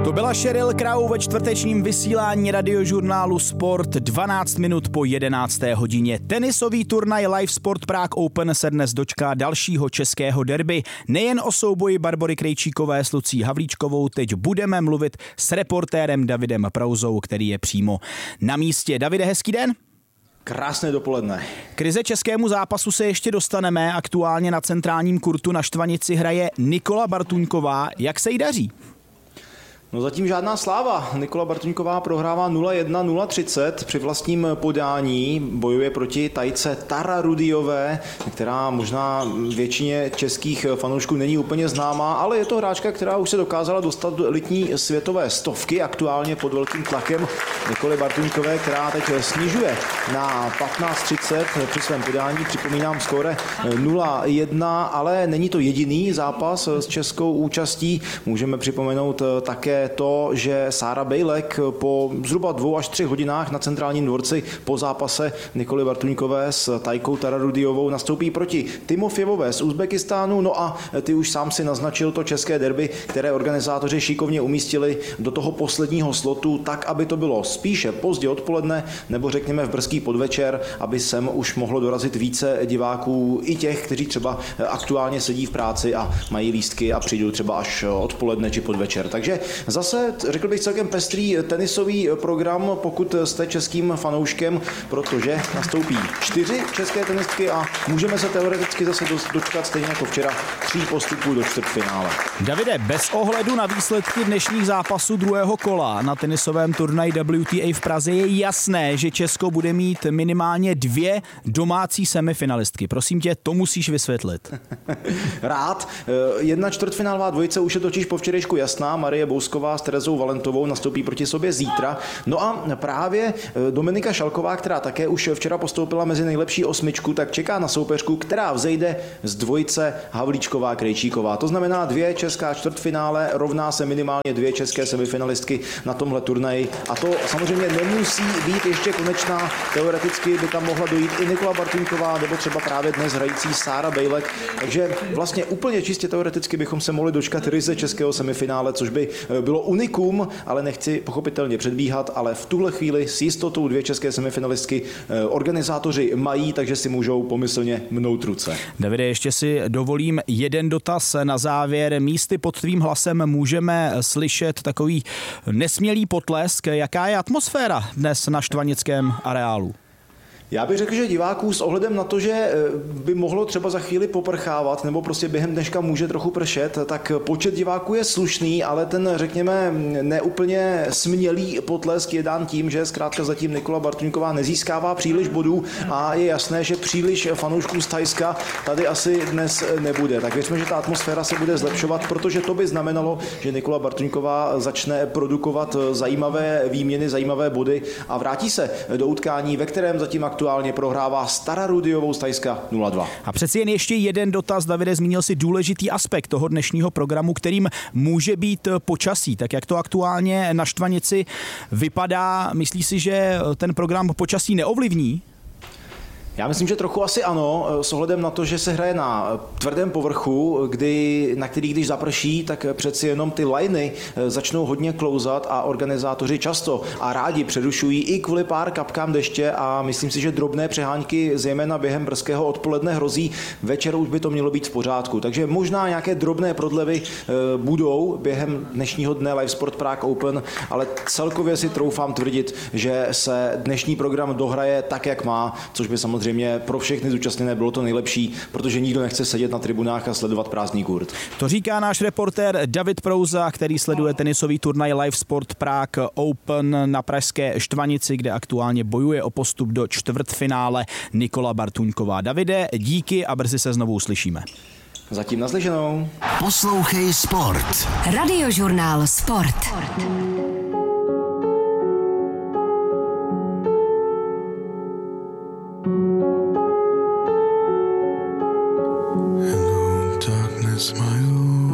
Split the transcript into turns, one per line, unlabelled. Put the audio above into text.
To byla Sheryl Crow ve čtvrtečním vysílání radiožurnálu Sport 12 minut po 11. hodině. Tenisový turnaj Live Sport Prague Open se dnes dočká dalšího českého derby. Nejen o souboji Barbory Krejčíkové s Lucí Havlíčkovou, teď budeme mluvit s reportérem Davidem Prouzou, který je přímo na místě. Davide, hezký den.
Krásné dopoledne.
Krize českému zápasu se ještě dostaneme. Aktuálně na centrálním kurtu na Štvanici hraje Nikola Bartuňková. Jak se jí daří?
No zatím žádná sláva. Nikola Bartuňková prohrává 0-1, 0-30 při vlastním podání. Bojuje proti Tajce Tara Rudiové, která možná většině českých fanoušků není úplně známá, ale je to hráčka, která už se dokázala dostat do elitní světové stovky, aktuálně pod velkým tlakem Nikoly Bartuňkové, která teď snižuje na 15-30 při svém podání. Připomínám skóre 0-1, ale není to jediný zápas s českou účastí. Můžeme připomenout také to, že Sára Bejlek po zhruba 2 až 3 hodinách na centrálním dvorci po zápase Nikoly Bartuňkové s Tajkou Tararudiovou nastoupí proti Timofjevové z Uzbekistánu. No a ty už sám si naznačil to české derby, které organizátoři šikovně umístili do toho posledního slotu, tak, aby to bylo spíše pozdě odpoledne nebo řekněme v brzký podvečer, aby sem už mohlo dorazit více diváků, i těch, kteří třeba aktuálně sedí v práci a mají lístky a přijdou třeba až odpoledne či podvečer. Takže zase, řekl bych, celkem pestrý tenisový program, pokud jste českým fanouškem, protože nastoupí 4 české tenistky a můžeme se teoreticky zase dočkat stejně jako včera 3 postupů do čtvrtfinále.
Davide, bez ohledu na výsledky dnešních zápasů druhého kola na tenisovém turnaji WTA v Praze je jasné, že Česko bude mít minimálně 2 domácí semifinalistky. Prosím tě, to musíš vysvětlit.
Rád. Jedna čtvrtfinálová dvojice už je totiž po včerejšku jasná. Marie Bousková s Terezou Valentovou nastoupí proti sobě zítra. No a právě Dominika Šalková, která také už včera postoupila mezi nejlepší 8, tak čeká na soupeřku, která vzejde z dvojice Havlíčková Krejčíková. To znamená 2 česká čtvrtfinále rovná se minimálně 2 české semifinalistky na tomhle turnaji. A to samozřejmě nemusí být ještě konečná. Teoreticky by tam mohla dojít i Nikola Bartuňková nebo třeba právě dnes hrající Sára Bejlek. Takže vlastně úplně čistě teoreticky bychom se mohli dočkat ryze českého semifinále, což by bylo unikum, ale nechci pochopitelně předbíhat, ale v tuhle chvíli s jistotou 2 české semifinalistky organizátoři mají, takže si můžou pomyslně mnout ruce.
Davide, ještě si dovolím jeden dotaz na závěr. Místy pod tvým hlasem můžeme slyšet takový nesmělý potlesk. Jaká je atmosféra dnes na štvanickém areálu?
Já bych řekl, že diváků s ohledem na to, že by mohlo třeba za chvíli poprchávat nebo prostě během dneška může trochu pršet, tak počet diváků je slušný, ale ten, řekněme, neúplně smělý potlesk je dán tím, že zkrátka zatím Nikola Bartuňková nezískává příliš bodů a je jasné, že příliš fanoušků z Thajska tady asi dnes nebude. Tak věřme, že ta atmosféra se bude zlepšovat, protože to by znamenalo, že Nikola Bartuňková začne produkovat zajímavé výměny, zajímavé body a vrátí se do utkání, ve kterém zatím aktuálně prohrává s Tararudiovou z Thajska 0-2.
A přeci jen ještě jeden dotaz, Davide, zmínil si důležitý aspekt toho dnešního programu, kterým může být počasí. Tak jak to aktuálně na Štvanici vypadá, myslíš si, že ten program počasí neovlivní?
Já myslím, že trochu asi ano, s ohledem na to, že se hraje na tvrdém povrchu, na který když zaprší, tak přeci jenom ty liny začnou hodně klouzat a organizátoři často a rádi přerušují i kvůli pár kapkám deště a myslím si, že drobné přehánky zejména během brzkého odpoledne hrozí. Večer už by to mělo být v pořádku. Takže možná nějaké drobné prodlevy budou během dnešního dne Live Sport Prague Open, ale celkově si troufám tvrdit, že se dnešní program dohraje tak, jak má, což by samozřejmě pro všechny zúčastněné bylo to nejlepší, protože nikdo nechce sedět na tribunách a sledovat prázdný kurt.
To říká náš reportér David Prouza, který sleduje tenisový turnaj Live Sport Prague Open na pražské Štvanici, kde aktuálně bojuje o postup do čtvrtfinále Nikola Bartuňková. Davide, díky a brzy se znovu uslyšíme.
Zatím naslyšenou.
Poslouchej Sport.
Radiožurnál Sport.